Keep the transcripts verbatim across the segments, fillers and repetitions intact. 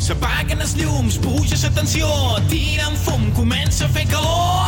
S'apaguen els llums, puja la tensió, tiren fum, comença a fer calor.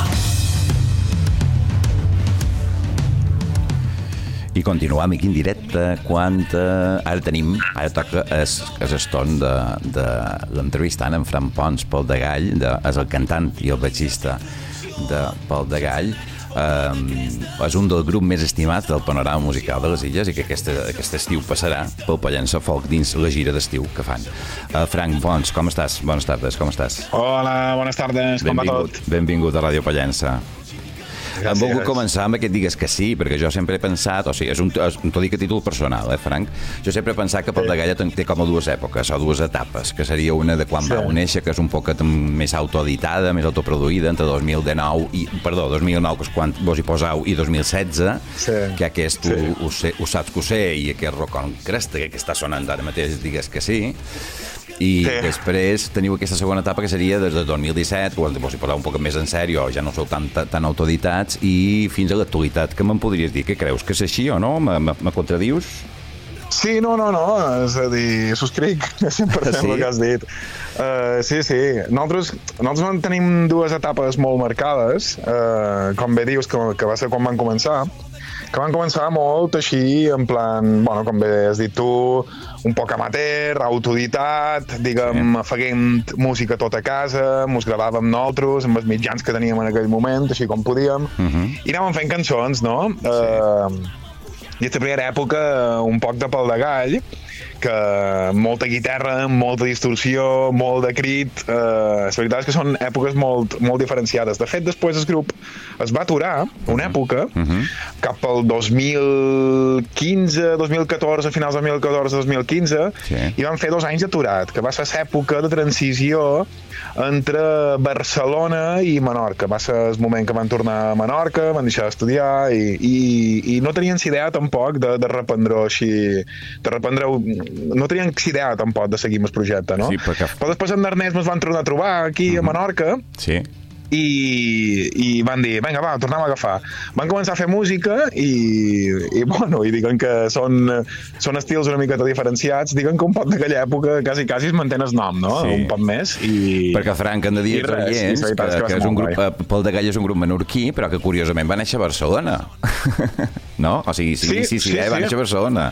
I continuam aquí en directe quan eh, ara tenim, ara toca és, és eston de, de l'entrevistant en Fran Pons, Pol de Gall, de, és el cantant i el baixista de Pol de Gall. Um, és un del grup més estimats del panorama musical de les Illes i que aquest, aquest estiu passarà pel Pollença Folk dins la gira d'estiu que fan. Uh, Fran Pons, com estàs? Bones tardes, com estàs? Hola, bones tardes, com va tot? Benvingut a Ràdio Pollença. Gràcies. Hem volgut començar amb aquest digues que sí, perquè jo sempre he pensat, o sigui, és un, és, t'ho dic a títol personal, eh, Frank? Jo sempre he pensat que Pol de Gall té com a dues èpoques, o dues etapes, que seria una de quan sí. va néixer, que és un poc més autoeditada, més autoproduïda, entre dos mil dinou i, perdó, dos mil nou, que és quan vos hi posau, i dos mil setze, sí. que aquest sí. ho, ho, sé, ho saps que ho sé, i aquest rock on cresta, que està sonant ara mateix, digues que sí, i sí. després teniu aquesta segona etapa que seria des del dos mil disset, quan vos hi poseu un poc més en sèrio, ja no sou tan, tan autoeditats, i fins a l'actualitat. Què me'n podries dir? Què creus? Que és així o no? Me, me, me contradius? Sí, no, no, no, és a dir, subscric cent per cent sí? el que has dit. Uh, sí, sí, nosaltres, nosaltres tenim dues etapes molt marcades, uh, com bé dius, que, que va ser quan van començar, que van començar molt així, en plan, bueno, com bé has dit tu, un poc amateur, autoeditat, diguem, sí. fent música tot a casa, mos gravàvem nosaltres, amb els mitjans que teníem en aquell moment, així com podíem, uh-huh. i anàvem fent cançons, no? Sí. Uh, I aquesta primera època, un poc de Pol de Gall, que molta guitarra, molta distorsió, molt de crit, eh, la veritat és que són èpoques molt, molt diferenciades. De fet, després el grup es va aturar una època, uh-huh. cap al dos mil quinze, dos mil catorze, finals de dos mil catorze, dos mil quinze, sí. i van fer dos anys aturat, que va ser l'època de transició entre Barcelona i Menorca. Va ser el moment que van tornar a Menorca, van deixar d'estudiar i, i, i no tenien idea tampoc de, de reprendre així, de reprendre no tenien idea tampoc de seguir amb el projecte, no? Sí, perquè... Però després en Ernest ens van tornar a trobar aquí uh-huh. a Menorca sí. i, i van dir, vinga, va, tornem a agafar. Van començar a fer música i, i bueno, i diguen que són, són estils una miqueta diferenciats, diguen que un poc d'aquella època quasi, quasi es manté el nom, no? Sí. Un poc més. I... Perquè, Frank, hem de dir als oients que, que, que és un grup, eh, Pol de Gall és un grup menorquí, però que curiosament va néixer a Barcelona. No? O sigui, sí, sí, sí, sí, sí, sí. va néixer a Barcelona.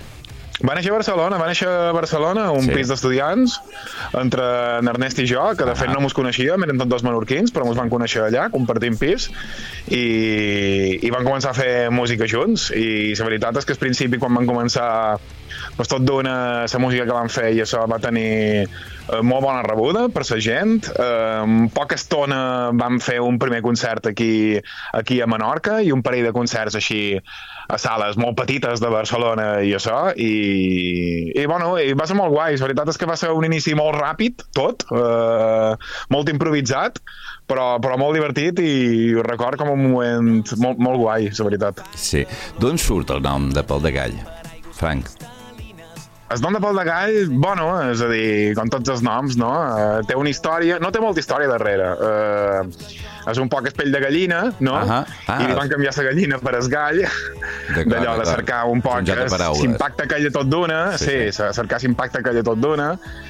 Va néixer a Barcelona, va néixer a Barcelona, un sí. pis d'estudiants, entre en Ernest i jo, que de fet no mos coneixíem, eren tots dos menorquins, però mos van conèixer allà, compartint pis, i, i van començar a fer música junts, i la veritat és que al principi, quan van començar pues, tot d'una, la música que van fer i això va tenir eh, molt bona rebuda per la gent. Eh, en poca estona vam fer un primer concert aquí, aquí a Menorca i un parell de concerts així a sales molt petites de Barcelona i això, i, i bueno, i va ser molt guai. La veritat és que va ser un inici molt ràpid, tot, eh, molt improvisat, però, però molt divertit i ho record com un moment molt, molt guai, la veritat. Sí. D'on surt el nom de Pol de Gall, Frank? El nom de Pol de Gall, bueno, és a dir, com tots els noms, no? Uh, té una història, no té molta història darrere. Uh, és un poc espell de gallina, no? Uh-huh. Ah. I li van canviar la gallina per el gall, d'allò de cercar un poc l'impacte que hi ha tot d'una, sí, sí, sí, cercar l'impacte que hi ha tot d'una,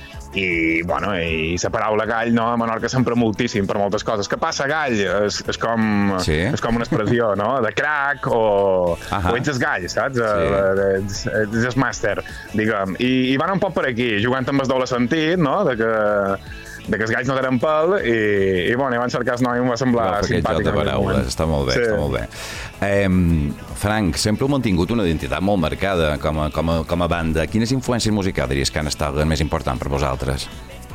i, bueno, i la paraula gall, no, a Menorca s'empra moltíssim per moltes coses. Què passa, gall? És, és, com, sí. és com una expressió, no?, de crack, o, uh-huh. o ets el gall, saps? Sí. Ets, ets el màster, diguem. I, I van un poc per aquí, jugant amb el doble sentit, no?, de que de que els galls no tenen pèl, i, i bueno, i van cercar el noi, em va semblar no, simpàtic. De paraules, està molt bé, sí. està molt bé. Eh, Frank, sempre heu mantingut una identitat molt marcada com a, com a, com a banda. Quines influències musicals diries que han estat les més importants per vosaltres?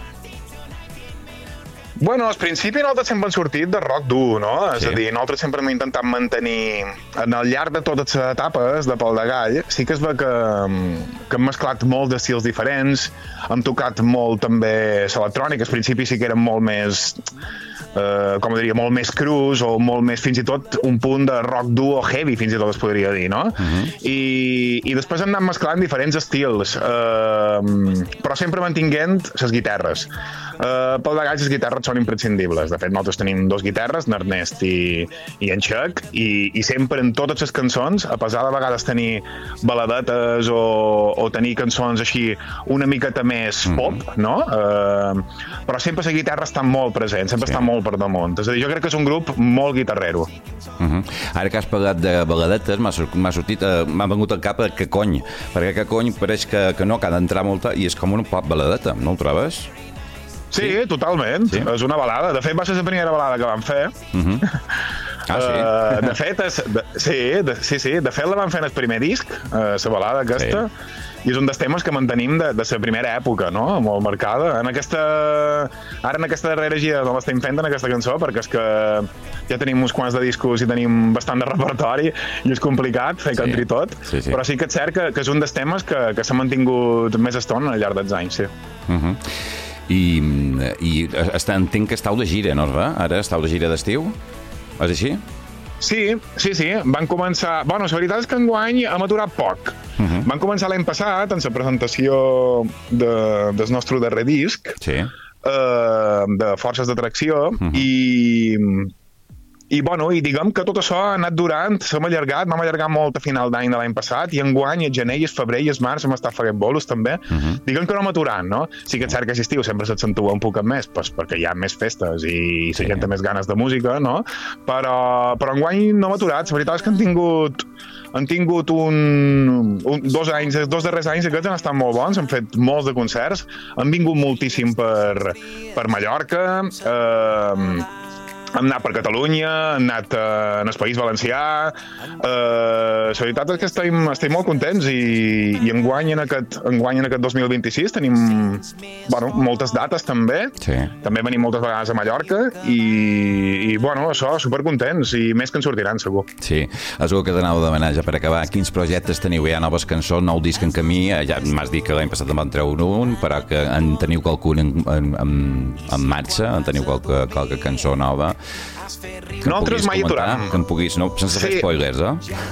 Bueno, al principi nosaltres sempre hem sortit de rock dur, no? Sí. És a dir, nosaltres sempre hem intentat mantenir, en el llarg de totes les etapes de Pol de Gall, sí que es ve que, que hem mesclat molt d'estils diferents, hem tocat molt també l'electrònica, al principi sí que eren molt més, eh, com diria, molt més crus, o molt més, fins i tot, un punt de rock dur o heavy, fins i tot es podria dir, no? Uh-huh. I, I després hem anat mesclant diferents estils, eh, però sempre mantinguent les guitarres. Uh, Pol de Gall, les guitarres són imprescindibles. De fet, nosaltres tenim dos guitarres, n'Ernest i, i en Xec, i, i sempre en totes les cançons, a pesar de vegades tenir baladetes o, o tenir cançons així una miqueta més pop, mm-hmm. no? Uh, però sempre la guitarra està molt present, sempre sí. està molt per damunt. És a dir, jo crec que és un grup molt guitarrero. Mm-hmm. Ara que has parlat de baladetes, m'ha sortit, uh, m'ha vengut al cap que cony, perquè que cony pareix que, que no, que ha d'entrar molta i és com una pop baladeta, no el trobes? Sí, sí, totalment. Sí? És una balada. De fet, va ser la primera balada que vam fer. Mm-hmm. Ah, sí? Uh, de fet, és, de, sí, de, sí, sí, de fet la vam fer en el primer disc, uh, la balada aquesta, sí. I és un dels temes que mantenim de, de la primera època, no? Molt marcada. En aquesta... Ara en aquesta darrera gira no l'estem fent en aquesta cançó, perquè és que ja tenim uns quants de discos i tenim bastant de repertori i és complicat fer country sí. tot, sí, sí. Però sí que és cert que, que és un dels temes que, que s'ha mantingut més estona al llarg dels anys, sí. Uh-huh. I, i està, entenc que estàu de gira, no? Ara estàu de gira d'estiu? És així? Sí, sí, sí. Van començar... Bueno, la veritat és que enguany hem aturat poc. Uh-huh. Van començar l'any passat, en la presentació de, del nostre darrer disc, sí. eh, de Forces d'Atracció, uh-huh. i... I, bueno, i diguem que tot això ha anat durant, s'hem allargat, vam allargar molt a final d'any de l'any passat, i enguany, el gener i el febrer i el març hem estat fent bolos també. Uh-huh. Diguem que no hem aturat, no? Sí que és cert que l'estiu sempre s'accentua un poc més, pues, perquè hi ha més festes i la sí. gent té més ganes de música, no? Però, però enguany no hem aturat. La veritat és que han tingut, han tingut un, un, dos anys, dos darrers anys aquests han estat molt bons, han fet molts de concerts, han vingut moltíssim per, per Mallorca, eh, hem anat per Catalunya, hem anat eh, en el País Valencià. Eh, la veritat és que estem, estem molt contents i, i enguany, en aquest, enguany en aquest dos mil vint-i-sis tenim bueno, moltes dates també. Sí. També venim moltes vegades a Mallorca i, i bueno, això, supercontents i més que en sortiran, segur. Sí, és el que t'anava a demanar ja per acabar. Quins projectes teniu? Hi ha noves cançons, nou disc en camí? Ja m'has dit que l'any passat en van treure un, però que en teniu qualcun en, en, en, en marxa? En teniu qualque, qualque cançó nova? Que nosaltres mai aturam. Que en puguis, no? Sense sí. fer spoilers,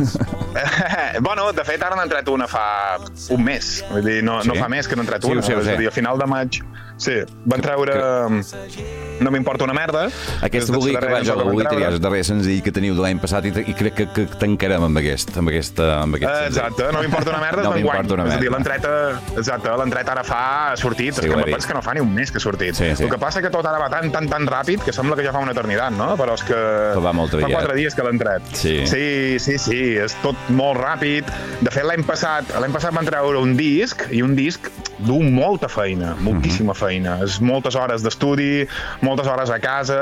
eh? Bueno, de fet, ara n'ha entrat una fa un mes. Vull dir, no, sí? no fa més que n'ha entrat una. Sí, sí, és a dir, a final de maig... Sí, van treure... Que... No m'importa una merda. Aquesta volia que vaig a la volia triar el darrer senzill que teniu de l'any passat i, i crec que, que tancarem amb aquest, amb aquesta, amb aquest senzill. Exacte, no m'importa una merda, no m'importa una merda. És a dir, l'entreta, exacte, l'entreta ara fa, ha sortit, sí, és que, és que no fa ni un mes que ha sortit. Sí, sí. El que passa que tot ara va tan, tan, tan ràpid que sembla que ja fa una eternitat, no? Però és que va molt fa quatre dies que l'han tret. Sí. sí, sí, sí, és tot molt ràpid. De fet, l'any passat, l'any passat van treure un disc, i un disc du molta feina, moltíssima mm-hmm. feina. És moltes hores d'estudi, moltes hores a casa,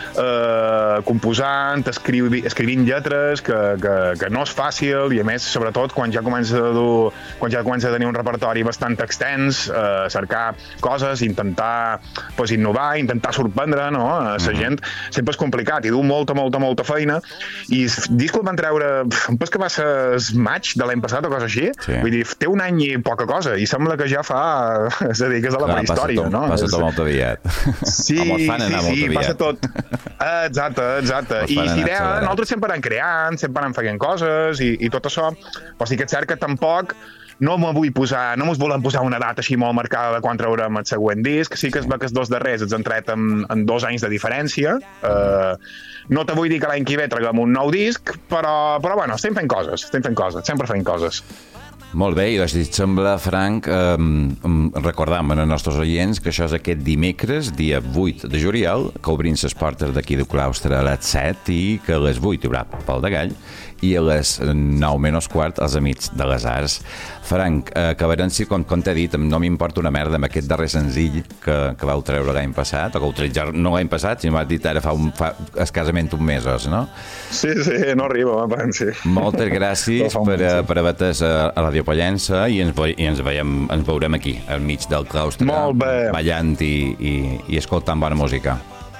eh, composant, escrivi, escrivint lletres, que, que, que no és fàcil, i a més, sobretot, quan ja comença a dur, quan ja comença a tenir un repertori bastant extens, eh, cercar coses, intentar pues, innovar, intentar sorprendre, no? A la mm-hmm. gent sempre és complicat, i du molta, molta, molta feina, i el disc el van treure, em penso que va ser el maig de l'any passat o cosa així, sí. Vull dir, té un any i poca cosa, i sembla que ja fa, és a dir, que és de la prehistòria, passa tot, no? Passa tot molt aviat. Sí, sí, sí, passa tot. Exacte, exacte. I idea, nosaltres sempre anem creant, sempre anem fent coses, i, i tot això, però sí que és cert que tampoc no m'ho vull posar, no mos volem posar una data així molt marcada de quan traurem el següent disc. Sí que es va que els dos darrers els han tret en, en dos anys de diferència. Uh, no te vull dir que l'any que ve traguem un nou disc, però, però bueno, estem fent coses, estem fent coses, sempre fent coses. Molt bé, i si et sembla, Frank, eh, recordam als nostres oients que això és aquest dimecres, dia vuit de juliol, que obrim les portes d'aquí de claustre a les set i que a les vuit hi haurà Pal de Gall i a les nou menys quart els Amics de les Arts. Frank, eh, acabarem, si, com, com t'he dit, no m'importa una merda amb aquest darrer senzill que, que vau treure l'any passat, o que utilitzar no l'any passat, sinó m'has dit ara fa, un, fa escasament un mesos, no? Sí, sí, no arriba, sí. Moltes gràcies per, per haver-te a Radio Pollença i ens, ve, i ens, veiem, ens veurem aquí, al mig del claustre, ballant i, i, i escoltant bona música.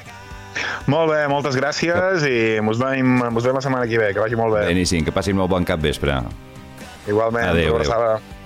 Molt bé, moltes gràcies i mos veiem, mos veiem la setmana que ve, que vagi molt bé. Beníssim, que passin molt bon cap vespre. Igualment, adéu, adéu.